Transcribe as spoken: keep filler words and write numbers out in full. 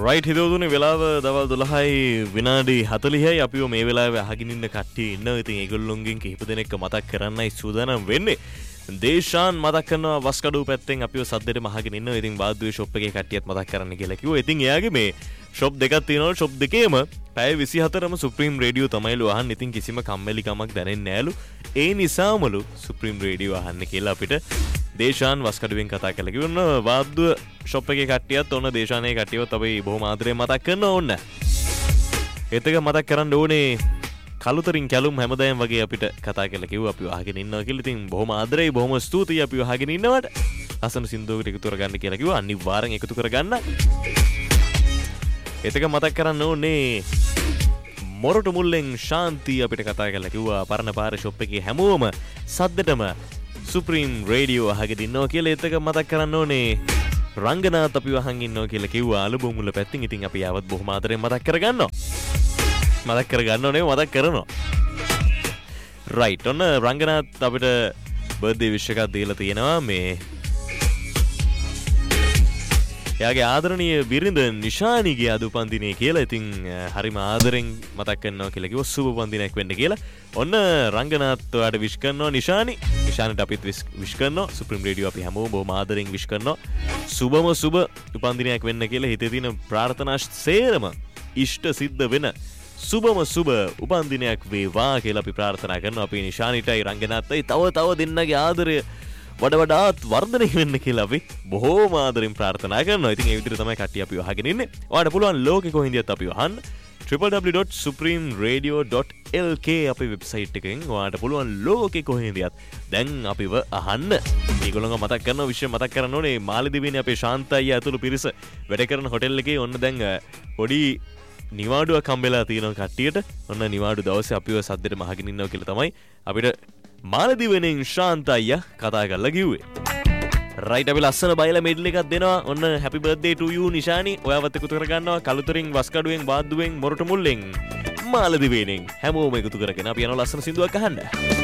Right හිතවතුනි වෙලාව දවල් දොළහයි විනාඩි හතළිහයි අපිව මේ වෙලාවේ අහගෙන ඉන්න කට්ටිය ඉන්නවා. ඉතින් ඒගොල්ලොන්ගෙන් කිහිප දෙනෙක්ව මතක් කරන්නයි සූදානම් වෙන්නේ. දේශාන් මතක් කරනවා වස්කඩුව පැත්තෙන් අපිව සද්දෙටම අහගෙන ඉන්නවා. ඉතින් බාද්දුවේ ෂොප් එකේ කට්ටියත් මතක් කරන්න කියලා කිව්වා. ඉතින් එයාගේ මේ ෂොප් දෙකක් තියෙනවා. ෂොප් දෙකේම පැය විසිහතරම සුප්‍රීම් රේඩියෝ තමයිලු අහන්න. ඉතින් කිසිම කම්මැලිකමක් දැනෙන්නේ නෑලු. ඒ නිසාමලු සුප්‍රීම් රේඩියෝ අහන්න කියලා අපිට දේශාන් වස්කඩුවෙන් කතා කරලා කිව්වොත් බාද්දුව ෂොප් එකේ කට්ටියත් ඔන්න දේශානේ කට්ටියවත් අපි බොහොම ආදරයෙන් මතක් කරනවා ඕන්න. ඒත් එක මතක් කරන්න ඕනේ කලුතරින් කැලුම් හැමදාම වගේ අපිට කතා කරලා කිව්වා අපිව අහගෙන ඉන්නවා කියලා. ඉතින් බොහොම ආදරෙයි බොහොම ස්තුතියි අපිව අහගෙන ඉන්නවට. ලස්සන සින්දුවකට එකතු කරගන්න කියලා කිව්වා. අනිවාර්යෙන් එකතු කරගන්න. ඒත් එක මතක් කරන්න ඕනේ මොරටු මුල්ලෙන් ශාන්ති අපිට කතා කරලා කිව්වා පරණ පාර ෂොප් එකේ හැමෝම සද්දටම සුප්‍රීම් රේඩියෝ අහගෙන ඉන්නවා කියලා. ඒත් එක මතක් කරන්න ඕනේ රංගනාත් අපිව අහන් ඉන්නවා කියලා කිව්වා අලුබුමුල පැත්තෙන්. ඉතින් අපි ආවත් බොහොම ආදරෙන් මතක් කරගන්නවා. මතක් කරගන්න ඕනේ මතක් කරනවා. රයිට් ඔන්න රංගනාත් අපිට බර්ත්ඩේ විශ් එකක් දීලා තියෙනවා. මේ එයාගේ ආදරණීය බිරිඳ නිෂානිගේ අද උපන්දිනේ කියලා. ඉතින් හරිම ආදරෙන් මතක් කරනවා කියලා කිව්වා සුබ උපන්දිනයක් වෙන්න කියලා. ඔන්න රංගනාත් ඔයාට විශ් කරනවා නිෂානි. නිෂානිට අපිත් විශ් කරනවා. සුප්‍රීම් රේඩියෝ අපි හැමෝම බොහොම ආදරෙන් විශ් කරනවා. සුබම සුබ උපන්දිනයක් වෙන්න කියලා. හිතේ තියෙන ප්‍රාර්ථනා සේරම ඉෂ්ට සිද්ධ වෙන සුබම සුබ උපන්දිනයක් වේවා කියලා අපි ප්‍රාර්ථනා කරනවා. අපි නිෂානිටයි රංගනාත්යි තව තව දෙන්නගේ ආදරය වඩ වඩාත් වර්ධනය වෙන්න කියලා අපි බොහෝම ආදරෙන් ප්‍රාර්ථනා කරනවා. ඉතින් ඒ විදිහට තමයි කට්ටිය අපිව අහගෙන ඉන්නේ. ඔයාලට පුළුවන් ලෝකෙ කොහෙන්දියත් අපිව අහන්න. double-u double-u double-u dot supreme radio dot l k අපේ වෙබ්සයිට් එකෙන් ඔයාලට පුළුවන් ලෝකෙ කොහෙන්දියත් දැන් අපිව අහන්න. මේගොල්ලෝ මතක් කරන විශේෂ මතක් කරන්න ඕනේ මාලදිවයිනේ අපේ ශාන්තයි ඇතුළු පිරිස වැඩ කරන හොටෙල් එකේ ඔන්න දැන් පොඩි නිවාඩුවක් හම්බෙලා තියෙනවා කට්ටියට. ඔන්න නිවාඩු දවසේ අපිව සද්දෙට මහගෙන ඉන්නවා කියලා තමයි අපිට මාලදිවයිනෙන් ශාන්ත අයියා කතා කරලා කිව්වේ. රයිට් අපි ලස්සන බයිලා මෙඩල් එකක් දෙනවා. ඔන්න හැපි බර්ත්ඩේ ටු යූ නිෂානි. ඔයාවත් එකතු කරගන්නවා කලුතරින් වස්කඩුවෙන් බාද්දුවෙන් මොරටු මුල්ලෙන් මාලදිවයිනෙන් හැමෝම එකතු කරගෙන අපි යනවා ලස්සන සින්දුවක් අහන්න.